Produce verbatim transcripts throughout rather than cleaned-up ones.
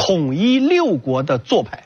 统一六国的做派，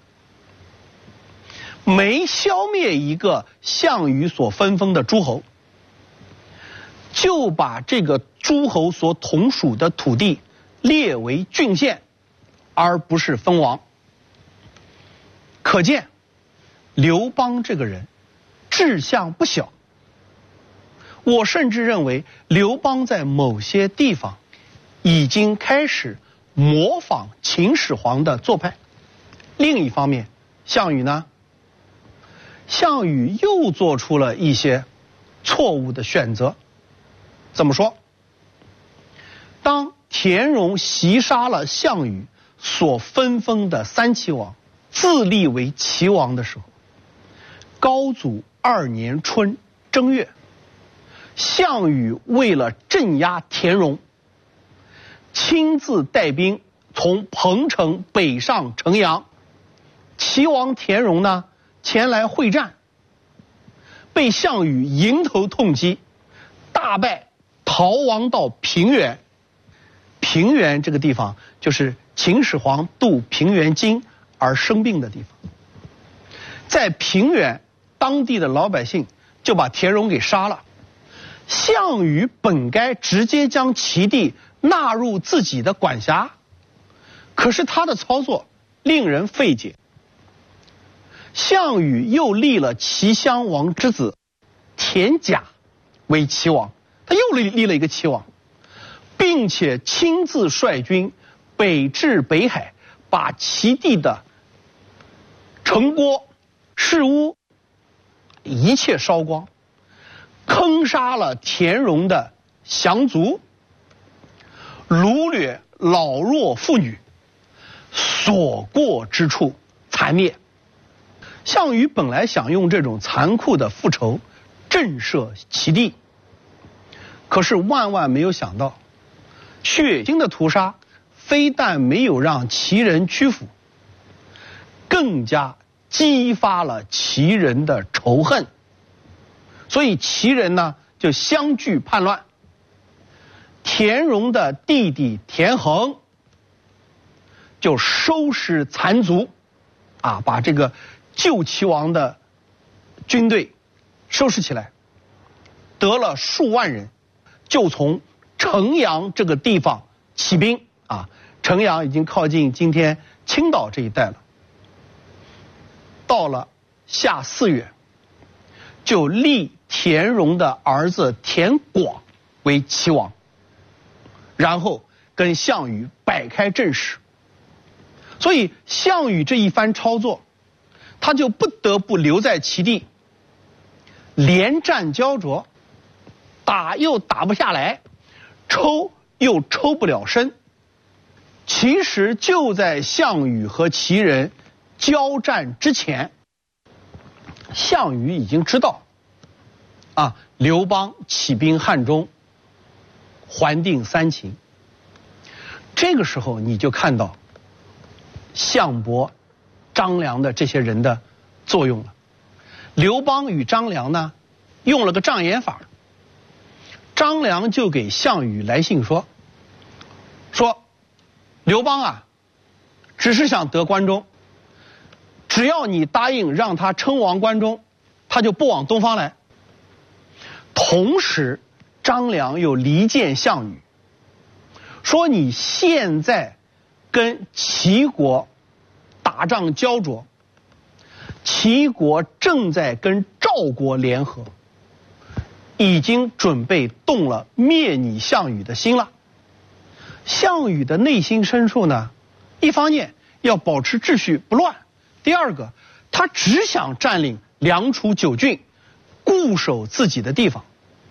没消灭一个项羽所分封的诸侯，就把这个诸侯所统属的土地列为郡县，而不是封王。可见刘邦这个人志向不小。我甚至认为刘邦在某些地方已经开始模仿秦始皇的做派。另一方面，项羽呢？项羽又做出了一些错误的选择。怎么说？当田荣袭杀了项羽所分封的三齐王，自立为齐王的时候，高祖二年春正月，项羽为了镇压田荣，亲自带兵从彭城北上城阳，齐王田荣呢前来会战，被项羽迎头痛击，大败，逃亡到平原。平原这个地方就是秦始皇渡平原津而生病的地方。在平原，当地的老百姓就把田荣给杀了。项羽本该直接将齐地纳入自己的管辖，可是他的操作令人费解。项羽又立了齐襄王之子田甲为齐王，他又立立了一个齐王，并且亲自率军北至北海，把齐地的城郭、市屋一切烧光，坑杀了田荣的降族，掳掠老弱妇女，所过之处残灭。项羽本来想用这种残酷的复仇震慑齐地，可是万万没有想到，血腥的屠杀非但没有让齐人屈服，更加激发了齐人的仇恨。所以齐人呢就相继叛乱。田荣的弟弟田横就收拾残卒，啊，把这个旧齐王的军队收拾起来，得了数万人，就从城阳这个地方起兵啊。城阳已经靠近今天青岛这一带了。到了夏四月，就立田荣的儿子田广为齐王，然后跟项羽摆开阵势。所以项羽这一番操作，他就不得不留在齐地，连战焦灼，打又打不下来，抽又抽不了身。其实就在项羽和齐人交战之前，项羽已经知道啊，刘邦起兵汉中，还定三秦。这个时候你就看到项伯、张良的这些人的作用了。刘邦与张良呢用了个障眼法，张良就给项羽来信说说刘邦啊，只是想得关中，只要你答应让他称王关中，他就不往东方来。同时张良又离间项羽，说你现在跟齐国打仗焦灼，齐国正在跟赵国联合，已经准备动了灭你项羽的心了。项羽的内心深处呢，一方面要保持秩序不乱，第二个他只想占领梁楚九郡，固守自己的地方。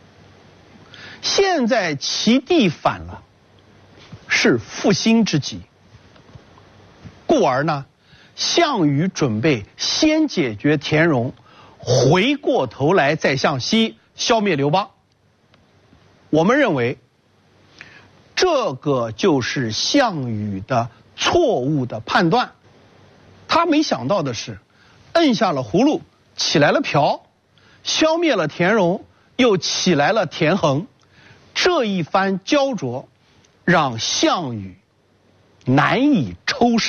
现在齐地反了，是复兴之急，故而呢，项羽准备先解决田荣，回过头来再向西消灭刘邦。我们认为这个就是项羽的错误的判断。他没想到的是，摁下了葫芦起来了瓢，消灭了田荣，又起来了田横。这一番焦灼让项羽难以抽身。